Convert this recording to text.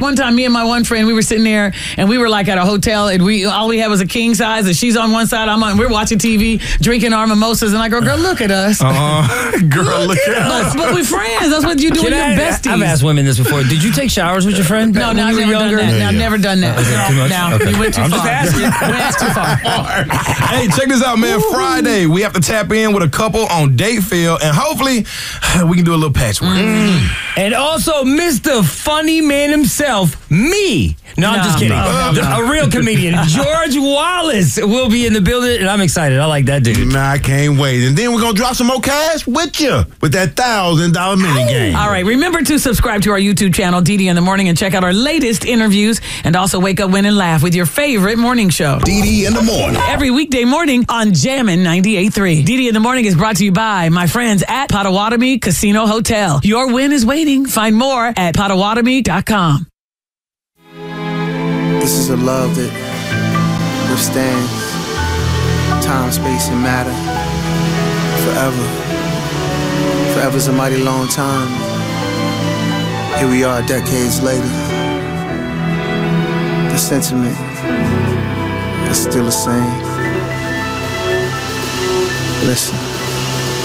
one time, me and my one friend, we were sitting there and we were like at a hotel and all we had was a king size and she's on one side, we're watching TV, drinking our mimosas, and I go, girl, look at us. Girl, look at us. But we're friends. That's what you do with your besties. I've asked women this before. Did you take showers with your friend? No, I've never done that. I've never done that. Too much? No, Okay. you went too I'm far. just asking. We went too far. Hey, check this out, man. Friday, we have to tap in with a couple on Datefield, and hopefully we can do a little patchwork. And also, Mr. Funny Man himself, me. No, I'm just kidding. A real comedian, George Wallace, will be in the building, and I'm excited. I like that dude. Man, I can't wait. And then we're going to drop some more cash with you with that $1,000 mini game. All right, remember to subscribe to our YouTube channel, DD in the Morning, and check out our latest interviews, and also wake up, win, and laugh with your favorite morning show. DD in the Morning. Every weekday morning on Jammin' 98.3. DD in the Morning is brought to you by my friends at Potawatomi Casino Hotel. Your win is waiting. Find more at Potawatomi.com. This is a love that withstands time, space, and matter forever. Forever's a mighty long time. Here we are decades later. The sentiment is still the same. Listen.